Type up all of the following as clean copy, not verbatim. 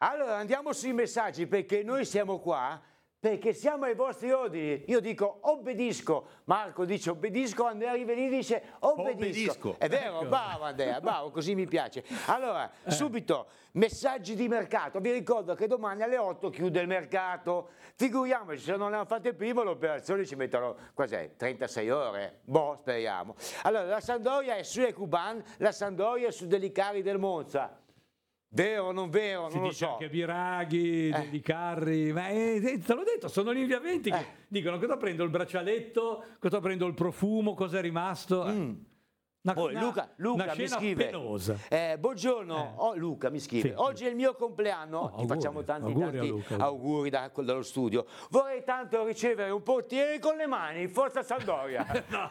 Allora andiamo sui messaggi perché noi siamo qua. Perché siamo ai vostri ordini. Io dico obbedisco, Marco dice obbedisco, Andrea Rivelini dice obbedisco. È vero, ecco. Bravo Andrea, bravo, così mi piace. Allora, subito, messaggi di mercato. Vi ricordo che domani alle 8 chiude il mercato. Figuriamoci, se non hanno fatto prima l'operazione ci mettono, cos'è, 36 ore? Boh, speriamo. Allora, la Sampdoria è su Ekuban, la Sampdoria è su Delicari del Monza. Vero o non vero? Si non lo dice so. Anche Biraghi, Di Carri, ma te l'ho detto, sono gli inviamenti che dicono cosa prendo il braccialetto, cosa prendo il profumo, cosa è rimasto. Luca mi scrive penosa. Buongiorno, Luca mi scrive, Sì. oggi è il mio compleanno, ti facciamo tanti auguri dallo studio, vorrei tanto ricevere un portiere con le mani, forza Sampdoria.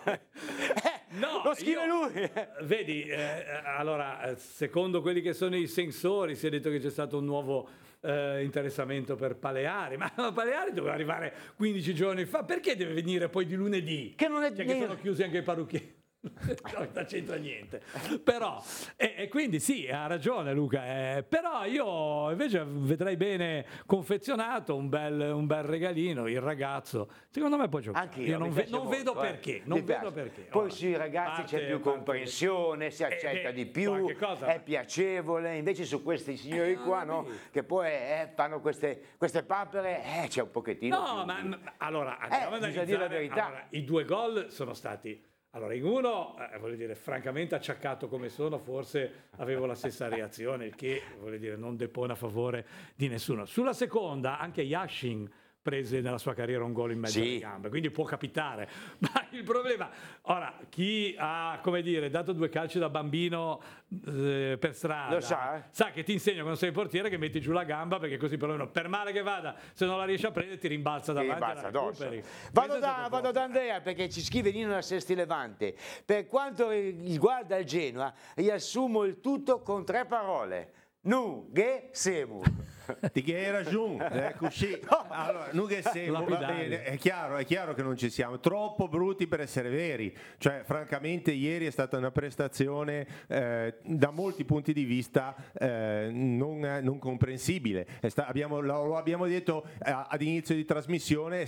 No, lo scrive lui. Vedi, allora, secondo quelli che sono i sensori, si è detto che c'è stato un nuovo interessamento per Paleari, ma Paleari doveva arrivare 15 giorni fa, perché deve venire poi di lunedì? Che non è che sono chiusi anche i parrucchieri. No, non c'entra niente, però e quindi sì, ha ragione Luca, però io invece vedrei bene confezionato un bel regalino, il ragazzo secondo me può giocare. Anche io non vedo perché, non vedo perché. Poi sui ragazzi c'è più comprensione, si accetta di più, è piacevole, invece su questi signori qua no, che poi fanno queste papere, c'è un pochettino no, più. ma allora andiamo ad bisogna dire la verità. Allora, i 2 gol sono stati. Allora, in uno, voglio dire, francamente acciaccato come sono, forse avevo la stessa reazione, il che, voglio dire, non depone a favore di nessuno. Sulla seconda, anche Yashin prese nella sua carriera un gol in mezzo alle gambe, quindi può capitare. Ma il problema, ora, chi ha, come dire, dato 2 calci da bambino per strada, lo sa che ti insegna quando sei portiere che metti giù la gamba, perché così perlomeno, per male che vada, se non la riesci a prendere ti rimbalza davanti. Vado da Andrea perché ci scrive Nino da Sesti Levante. Per quanto riguarda il Genoa, riassumo il tutto con 3 parole. Nu, ge, semu. Di che era giù, così. Allora, nu che semu, va bene, è chiaro che non ci siamo, troppo brutti per essere veri. Cioè, francamente, ieri è stata una prestazione da molti punti di vista non comprensibile. Lo abbiamo detto ad inizio di trasmissione,